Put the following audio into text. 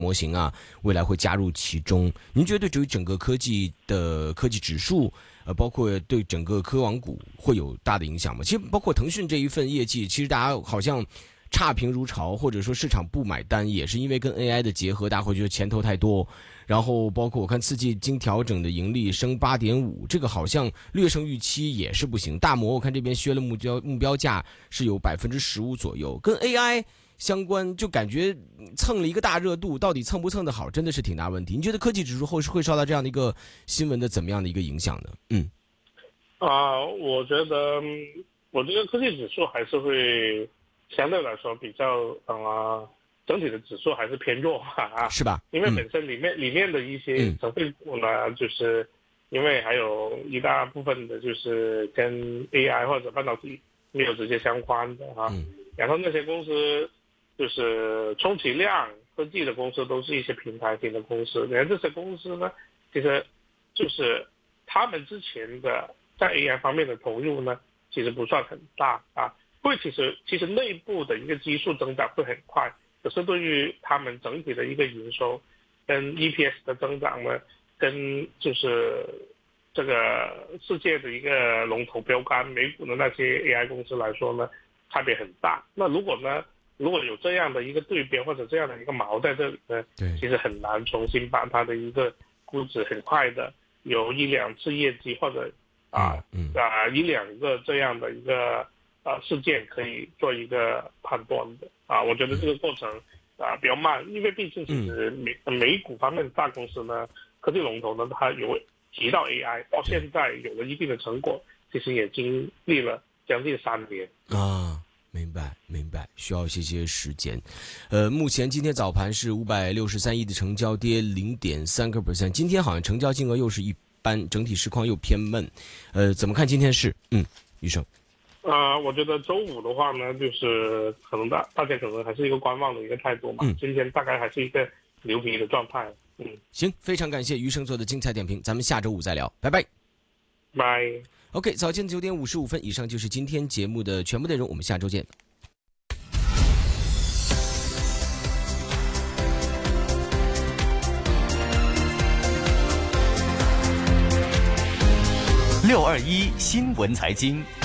模型啊，未来会加入其中。您觉得对于整个科技指数，包括对整个科网股会有大的影响吗？其实包括腾讯这一份业绩，其实大家好像差评如潮，或者说市场不买单，也是因为跟 AI 的结合，大家会觉得钱投太多。然后包括我看四季经调整的盈利升8.5%，这个好像略胜预期，也是不行。大摩我看这边削了目标价是有15%左右，跟 AI 相关就感觉蹭了一个大热度，到底蹭不蹭得好，真的是挺大问题。你觉得科技指数后是会受到这样的一个新闻的怎么样的一个影响呢？ 我觉得科技指数还是会相对来说比较整体的指数还是偏弱是吧？ 因为本身里面的一些成分股呢，就是因为还有一大部分的就是跟 AI 或者半导体没有直接相关的然后那些公司就是充其量科技的公司都是一些平台型的公司，然后这些公司呢，其实就是他们之前的在 AI 方面的投入呢，其实不算很大会其实内部的一个基数增长会很快，可是对于他们整体的一个营收跟 EPS 的增长呢，跟就是这个世界的一个龙头标杆美股的那些 AI 公司来说呢，差别很大。那如果有这样的一个对边或者这样的一个锚在这里呢，其实很难重新把它的一个估值很快的有一两次业绩或者一两个这样的一个事件可以做一个判断的我觉得这个过程比较慢，因为毕竟其实美股方面的大公司呢，科技龙头呢，它有提到 AI， 到现在有了一定的成果，其实也经历了将近3年明白，需要一些时间。目前今天早盘是563亿的成交，跌0.3%。今天好像成交金额又是一般，整体市况又偏闷。怎么看今天是？余生。 我觉得周五的话呢，就是可能大家可能还是一个观望的一个态度嘛。今天大概还是一个牛皮的状态。 行，非常感谢余生做的精彩点评，咱们下周五再聊，拜拜。 拜。 OK， 早间9点55分，以上就是今天节目的全部内容，我们下周见。 621新闻财经。